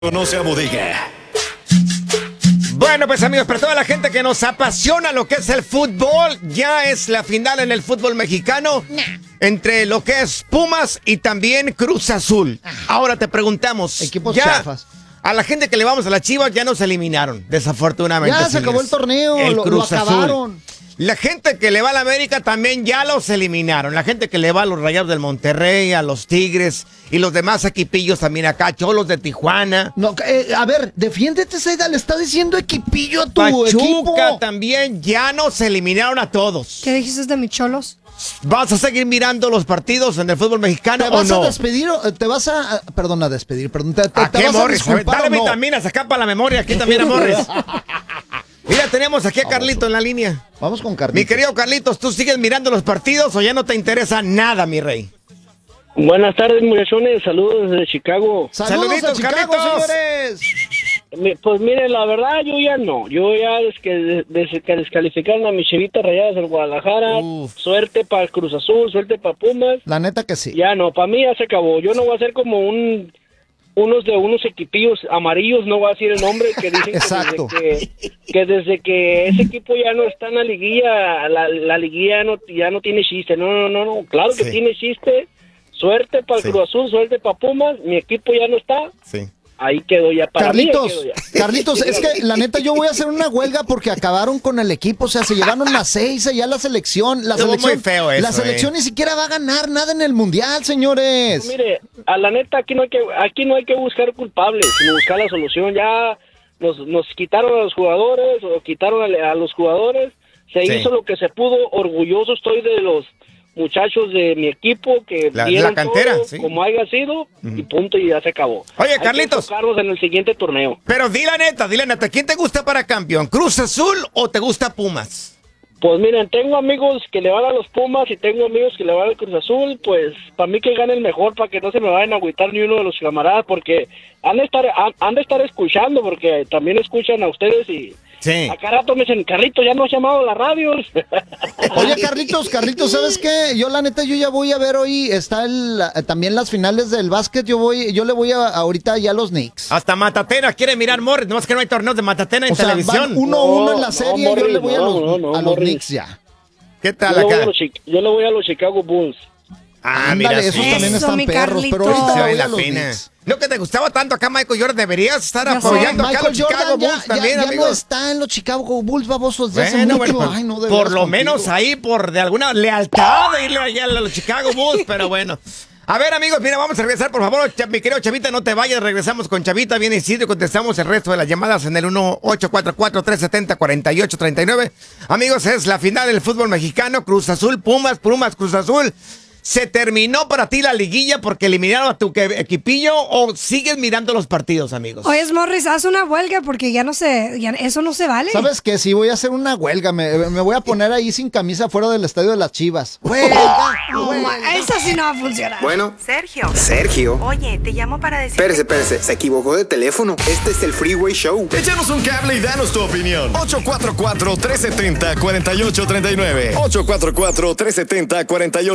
No se abodigue. Bueno, pues amigos, para toda la gente que nos apasiona lo que es el fútbol, ya es la final en el fútbol mexicano entre lo que es Pumas y también Cruz Azul. Ahora te preguntamos, equipos ya chafas. A la gente que le vamos a las Chivas ya nos eliminaron, desafortunadamente. Ya se acabó el torneo, lo acabaron. La gente que le va a la América también ya los eliminaron. La gente que le va a los Rayados del Monterrey, a los Tigres y los demás equipillos también acá, Cholos de Tijuana. No, a ver, defiéndete, Zayda, le está diciendo equipillo a tu Pachuca equipo. También ya nos eliminaron a todos. ¿Qué dijiste de mis Cholos? ¿Vas a seguir mirando los partidos en el fútbol mexicano o no? ¿Te vas a despedir o te vas a... Perdón, a despedir, perdón. ¿A qué, vas Morris? a disculpar Dale o no? vitaminas acá para la memoria, aquí también a Morris. Mira, tenemos aquí a Carlito en la línea. Vamos con Carlitos. Mi querido Carlitos, ¿tú sigues mirando los partidos o ya no te interesa nada, mi rey? Buenas tardes, muchachones. Saludos desde Chicago. ¡Saludos a Chicago, Carlitos! señores! Pues miren, la verdad, yo ya no. Yo ya desde que descalificaron a mis Chivitas Rayadas del Guadalajara, suerte para el Cruz Azul, suerte para Pumas. La neta que sí. Ya no, para mí ya se acabó. Yo no voy a ser como unos equipillos amarillos, no voy a decir el nombre, que dicen Exacto. que desde que ese equipo ya no está en la liguilla, la liguilla ya no tiene chiste. No, claro que tiene chiste. Suerte para el Cruz Azul, suerte para Pumas. Mi equipo ya no está. Sí. Ahí quedó ya para Carlitos, mí. Quedó ya. Carlitos, es que la neta yo voy a hacer una huelga porque acabaron con el equipo, o sea, se llevaron las 6 allá la selección. Estuvo muy feo eso, la selección ni siquiera va a ganar nada en el mundial, señores. Mire, a la neta aquí no hay que buscar culpables, sino buscar la solución. Ya nos quitaron a los jugadores, o quitaron a los jugadores, se hizo lo que se pudo. Orgulloso estoy de los muchachos de mi equipo que dieron la cantera, todo, como haya sido, y punto, y ya se acabó. Oye, Hay Carlitos. que enfocarnos en el siguiente torneo. Pero di la neta, ¿quién te gusta para campeón? ¿Cruz Azul o te gusta Pumas? Pues miren, tengo amigos que le van a los Pumas y tengo amigos que le van al Cruz Azul. Pues para mí que gane el mejor, para que no se me vayan a agüitar ni uno de los camaradas, porque han de estar escuchando, porque también escuchan a ustedes y a cada rato me dicen, Carlitos, ya no has llamado a la radio. Oye, Carlitos, ¿sabes qué? Yo la neta, yo ya voy a ver hoy, también las finales del básquet, yo le voy ahorita ya a los Knicks. Hasta Matatena quiere mirar Morris, nomás que no hay torneos de Matatena en Van televisión. 1-1 en la serie, Morris, yo le voy a los Morris. Knicks ya. ¿Qué tal acá? Yo le voy a los Chicago Bulls. Ándale, esos también están mi perros, pero Carlitos. ahorita Se voy vale a la los pena. Knicks. No que te gustaba tanto acá Michael Jordan, deberías estar Ya sé. apoyando acá a los Michael Chicago Jordan Bulls también, ya amigos. no está en los Chicago Bulls, babosos, de hace Bueno, mucho. pues, Ay, no, de por veras lo contigo. menos ahí, de alguna lealtad de irle allá a los Chicago Bulls, pero bueno. A ver, amigos, mira, vamos a regresar, por favor. Mi querido Chavita, no te vayas, regresamos con Chavita. Viene Isidro y contestamos el resto de las llamadas en el 1-844-370-4839. Amigos, es la final del fútbol mexicano. Cruz Azul, Pumas, Cruz Azul. ¿Se terminó para ti la liguilla porque eliminaron a tu equipillo o sigues mirando los partidos, amigos? Oye, Morris, haz una huelga porque eso no se vale. ¿Sabes qué? Sí, voy a hacer una huelga. Me voy a poner ahí sin camisa fuera del estadio de las Chivas. ¡Huelga! Eso sí no va a funcionar. Bueno. Sergio. Oye, te llamo para decir... Espérese, se equivocó de teléfono. Este es el Freeway Show. Échanos un cable y danos tu opinión. 844-370-4839. 844-370-4839.